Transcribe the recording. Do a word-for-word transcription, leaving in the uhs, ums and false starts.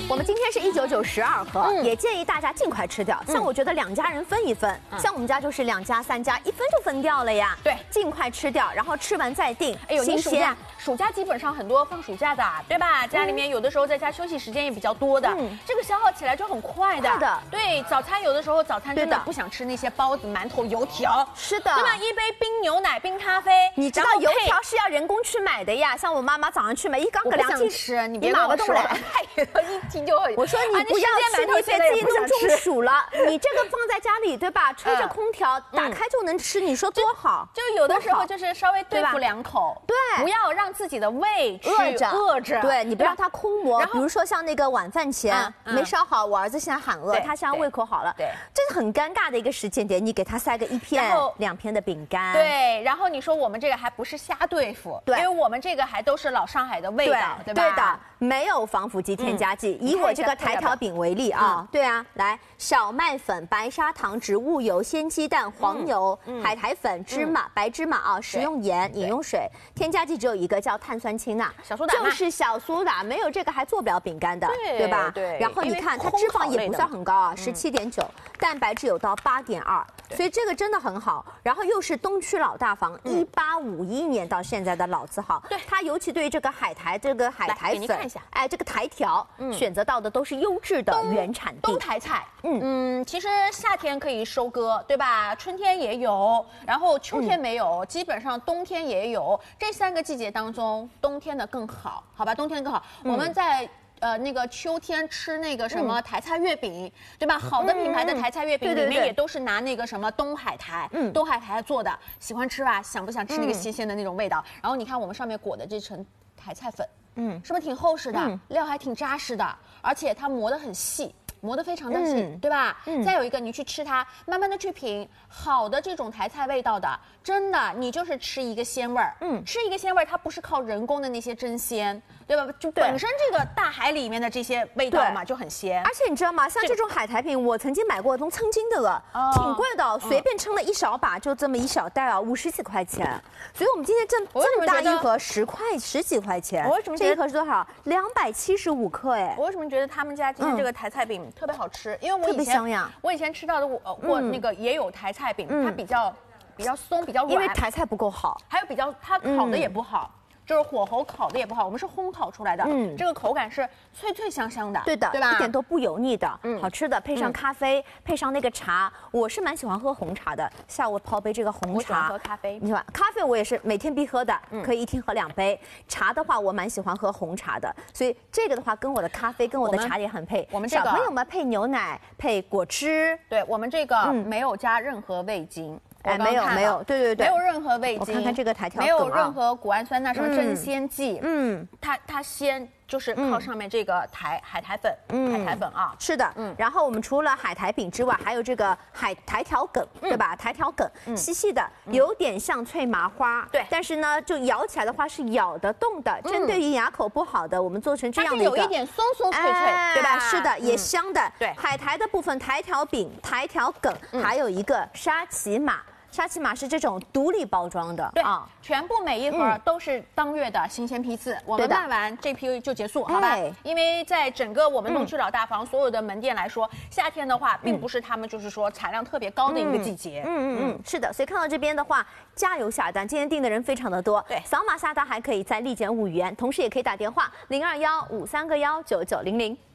我们今天是一九九十二盒，也建议大家尽快吃掉。像我觉得两家人分一分，像我们家就是两家三家一分就分掉了呀。 对， 尽快吃掉，然后吃完再定。 哎呦， 新你暑假暑假基本上很多放暑假的，对吧？家里面有的时候在家休息时间也比较多的，这个消耗起来就很快的。 是的， 对，早餐有的时候早餐真的不想吃那些包子、馒头、油条， 是的， 对吧？一杯冰牛奶、冰咖啡， 你知道油条是要人工去买的呀。像我妈妈早上去买一缸个两斤吃，你别马不动了， 一听就很。 我说你不要吃，你别自己弄中暑了。你这个放在家里，对吧？吹着空调，打开就能吃，你说多好？ 就有的时候就是稍微对付两口， 对， 不要让自己的胃饿着， 饿着。 对，你不让它空磨。比如说像那个晚饭前没烧好，我儿子现在喊饿，他现在胃口好了， 对， 这是很尴尬的一个时间点，你给他塞个一片、两片的饼干， 对，然后你说我们这个还不是瞎对付，对，因为我们这个还都是老上海的味道，对吧？ 对的，没有防腐剂添加剂。以我这个台条饼为例啊，对啊，来小麦粉、白砂糖、植物油、鲜鸡蛋、黄油、海苔粉、芝麻、白芝麻啊，食用盐、饮用水，添加剂只有一个叫碳酸氢钠， 小苏打就是小苏打，没有这个还做不了饼干的，对吧？ 对。 然后你看它脂肪也不算很高啊，十七点九，蛋白质有到八点二，所以这个真的很好。然后又是东区老大房，一八五一年到现在的老字号，对它尤其对于这个海苔这个海苔粉，哎，这个台条选择到的都是优质的原产地东台菜。嗯嗯，其实夏天可以收割，对吧？春天也有，然后秋天没有，基本上冬天也有。这三个季节当中，冬天的更好，好吧？冬天更好。我们在。呃，那个秋天吃那个什么台菜月饼，对吧？好的品牌的台菜月饼里面也都是拿那个什么东海苔，嗯，东海苔做的，喜欢吃吧？想不想吃那个新鲜的那种味道？然后你看我们上面裹的这层台菜粉，嗯，是不是挺厚实的？料还挺扎实的，而且它磨得很细。磨得非常的细，嗯、对吧？嗯、再有一个，你去吃它，慢慢的去品好的这种台菜味道的，真的，你就是吃一个鲜味儿，嗯，吃一个鲜味儿，它不是靠人工的那些真鲜，对吧？就本身这个大海里面的这些味道嘛，就很鲜。 而且你知道吗？像这种海苔饼，我曾经买过，从曾经的了，哦、挺贵的，随便称了一小把，就这么一小袋啊，五十几块钱。所以我们今天这这么大一盒，十块十几块钱。 我为什么这一盒是多少？两百七十五克哎。 我为什么觉得他们家今天这个台菜饼？特别好吃，因为我以前我以前吃到的我过那个也有台菜饼，它比较比较松，比较软， 因为台菜不够好， 还有比较它烤的也不好。就是火候烤的也不好，我们是烘烤出来的，嗯，这个口感是脆脆香香的， 对的， 对吧？ 一点都不油腻的，嗯，好吃的，配上咖啡，配上那个茶，我是蛮喜欢喝红茶的。下午泡杯这个红茶， 我喜欢喝咖啡， 你喜欢咖啡？我也是每天必喝的，可以一天喝两杯。茶的话，我蛮喜欢喝红茶的，所以这个的话跟我的咖啡跟我的茶也很配。 我们小朋友们配牛奶配果汁， 对我们这个没有加任何味精。 哎，没有没有，对对对， 没有任何味精。 我看看这个台条， 没有任何谷氨酸钠什么镇鲜剂。嗯，它它鲜就是靠上面这个台海苔粉，海苔粉啊， 是的。嗯，然后我们除了海苔饼之外，还有这个海台条梗，对吧？台条梗细细的，有点像脆麻花，对。但是呢，就咬起来的话是咬得动的。针对于牙口不好的，我们做成这样的一个， 有一点松松脆脆，对吧？ 是的，也香的。 对， 海苔的部分，台条饼、台条梗，还有一个沙琪玛。沙琪玛是这种独立包装的， 对啊，全部每一盒都是当月的新鲜批次，我们卖完这批就结束，好吧？因为在整个我们东区老大房所有的门店来说，夏天的话并不是他们就是说产量特别高的一个季节，嗯嗯嗯，是的，所以看到这边的话，加油下单，今天订的人非常的多， 对， 扫码下单还可以再立减五元，同时也可以打电话零二幺五三个幺九九零零。